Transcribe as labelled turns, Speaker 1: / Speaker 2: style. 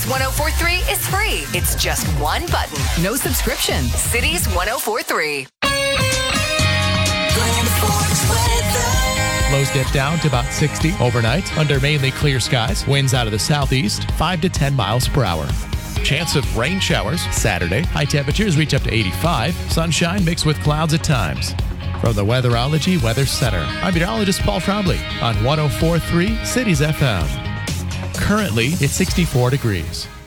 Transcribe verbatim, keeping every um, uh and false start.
Speaker 1: Cities one oh four point three is free. It's just one button. No subscription. Cities one oh four point three.
Speaker 2: Lows dip down to about sixty overnight under mainly clear skies. Winds out of the southeast, five to ten miles per hour. Chance of rain showers Saturday. High temperatures reach up to eighty-five. Sunshine mixed with clouds at times. From the Weatherology Weather Center, I'm meteorologist Paul Trombley on one oh four point three Cities F M. Currently, it's sixty-four degrees.